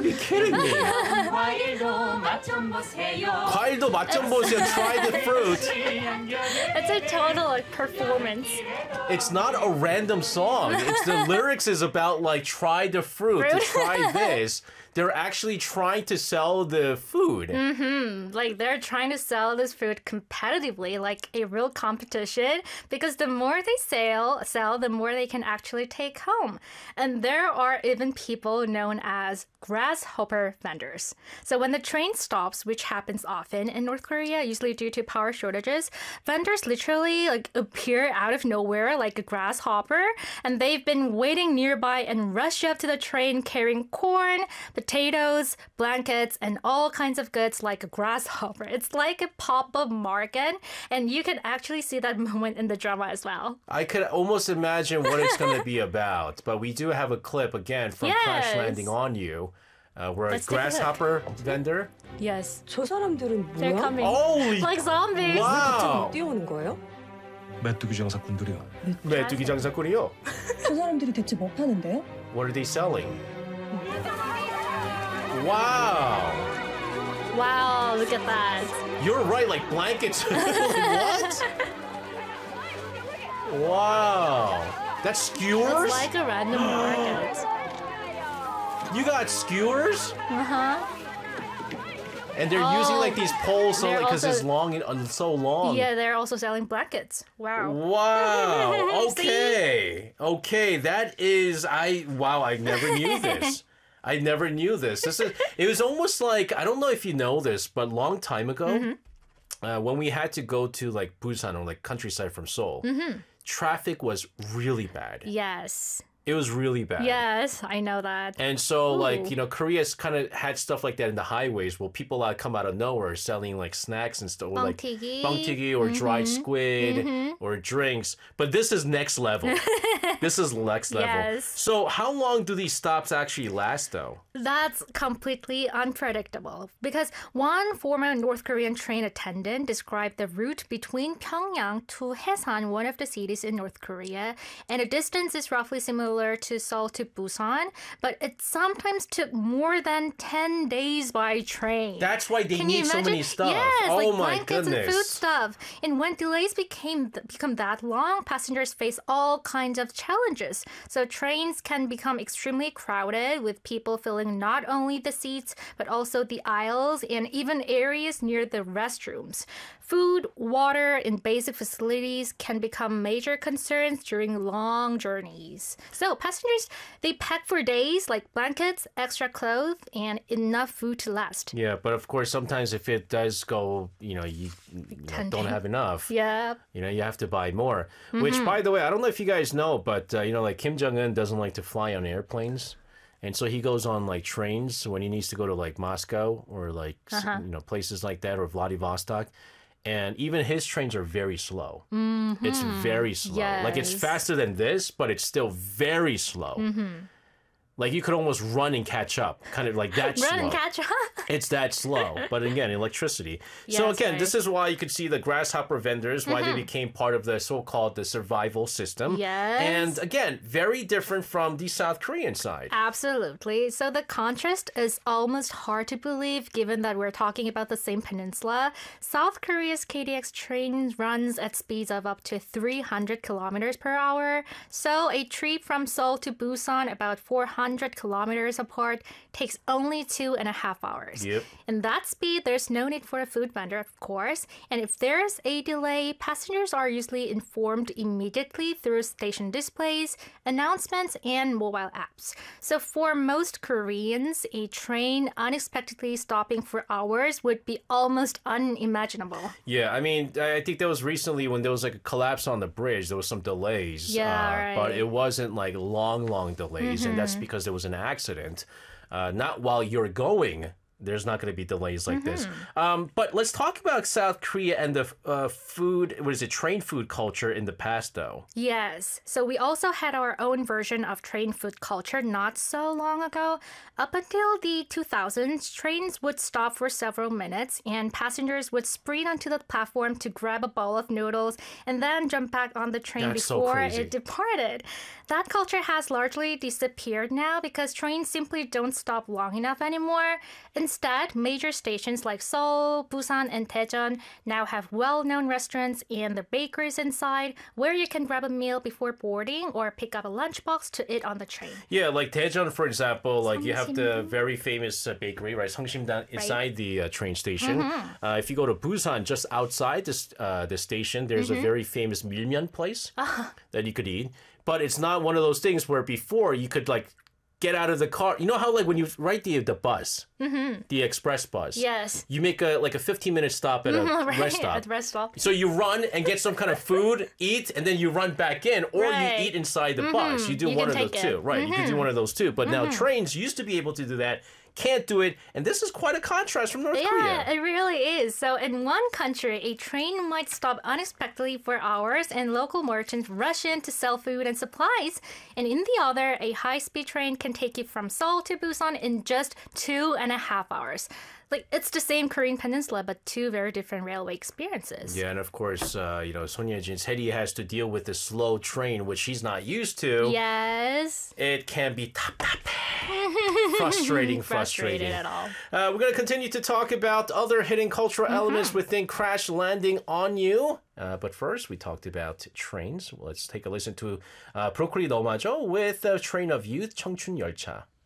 be kidding me. 과일도 맛 좀 보세요. 과일도 맛 좀 보세요. Try the fruit. It's a total like performance. It's not a random song. It's the lyrics is about like try the fruit, to try this. They're actually trying to sell the food. Like they're trying to sell this food competitively, like a real competition, because the more they sell, the more they can actually take home. And there are even people known as grasshopper vendors. So when the train stops, which happens often in North Korea, usually due to power shortages, vendors literally like appear out of nowhere like a grasshopper, and they've been waiting nearby and rush up to the train carrying corn, potatoes, blankets, and all kinds of goods like a grasshopper. It's like a pop-up market, and you can actually see that moment in the drama as well. I could almost imagine what it's going to be about, but we do have a clip again from Crash Landing on You. We're a grasshopper vendor. Yes. 저 사람들은 They're 뭐야? coming. Holy Like zombies. wow! 뛰어오는 거예요? 메뚜기 장사꾼들이요. 메뚜기 장사꾼이요. 저 사람들이 대체 뭐 파는데요? What are they selling? Wow! Wow, look at that. You're right, like blankets. Like, what? Wow! That's skewers? It's like a random market. You got skewers? Uh-huh. And they're using like these poles so They're because it's also- long and so long. Yeah, they're also selling blankets. Wow. Wow. See? Okay. That is I never knew this. I never knew this. It was almost like, I don't know if you know this, but long time ago, when we had to go to like Busan or like countryside from Seoul, traffic was really bad. Yes. It was really bad. Yes, I know that. And so, like, Ooh. you know, Korea's kind of had stuff like that in the highways where people come out of nowhere selling like snacks and stuff. Like Bangtigi. bangtigi or dried squid or drinks. But this is next level. This is next level. Yes. So how long do these stops actually last, though? That's completely unpredictable because one former North Korean train attendant described the route between Pyongyang to Haesan, one of the cities in North Korea, and the distance is roughly similar to Seoul to Busan, but it sometimes took more than 10 days by train. That's why they Can need you so imagine? many stuff. Yes, oh like my blankets goodness. and food stuff. And when delays become that long, passengers face all kinds of challenges. So trains can become extremely crowded with people filling not only the seats, but also the aisles and even areas near the restrooms. Food, water, and basic facilities can become major concerns during long journeys. So passengers, they pack for days like blankets, extra clothes, and enough food to last. Yeah, but of course, sometimes if it does go, you don't have enough. Yeah. You have to buy more. Which, by the way, I don't know if you guys know, but, like Kim Jong-un doesn't like to fly on airplanes. And so he goes on like trains when he needs to go to like Moscow or like, places like that or Vladivostok. And even his trains are very slow. It's very slow. Like it's Yes. faster than this, but it's still very slow. Like you could almost run and catch up, kind of like that slow. Run and catch up. It's that slow. But again, electricity. So Yes, again, right. this is why you could see the grasshopper vendors, why they became part of the so-called the survival system. Yes. And again, very different from the South Korean side. Absolutely. So the contrast is almost hard to believe given that we're talking about the same peninsula. South Korea's KDX train runs at speeds of up to 300 kilometers per hour. So a trip from Seoul to Busan, about 400 kilometers apart, takes only 2.5 hours. Yep. In that speed, there's no need for a food vendor, of course. And if there's a delay, passengers are usually informed immediately through station displays, announcements, and mobile apps. So for most Koreans, a train unexpectedly stopping for hours would be almost unimaginable. Yeah, I mean, I think there was recently when there was like a collapse on the bridge, there was some delays. Yeah, But right. it wasn't like long delays. And that's because there was an accident. Not while you're going there's not going to be delays like this. But let's talk about South Korea and the food, what is it, train food culture in the past, though. Yes. So we also had our own version of train food culture not so long ago. Up until the 2000s, trains would stop for several minutes and passengers would sprint onto the platform to grab a bowl of noodles and then jump back on the train That's so before crazy. it departed. That culture has largely disappeared now because trains simply don't stop long enough anymore. Instead, major stations like Seoul, Busan, and Daejeon now have well-known restaurants and the bakeries inside where you can grab a meal before boarding or pick up a lunchbox to eat on the train. Yeah, like Daejeon, for example, like you have the very famous bakery, right? Sangsimdang inside the train station. If you go to Busan, just outside the station, there's a very famous milmyeon place that you could eat. But it's not one of those things where before you could like get out of the car. You know how like when you ride the bus, the express bus. Yes. You make a 15-minute stop at a Right, rest stop. at the rest stop. So you run and get some kind of food, eat, and then you run back in, or Right. you eat inside the bus. You do You one can of those take it. two, right? You can do one of those two. But now trains used to be able to do that, can't do it, and this is quite a contrast from North Yeah, Korea. it really is. So in one country, a train might stop unexpectedly for hours and local merchants rush in to sell food and supplies. And in the other, a high-speed train can take you from Seoul to Busan in just 2.5 hours. Like, it's the same Korean peninsula, but two very different railway experiences. Yeah, and of course, Son Ye-jin's Hedy has to deal with the slow train, which she's not used to. Yes. It can be frustrating. Frustrated at all. We're going to continue to talk about other hidden cultural elements within Crash Landing on You. But first, we talked about trains. Let's take a listen to Broccoli 너마저 with Train of Youth, 청춘 열차.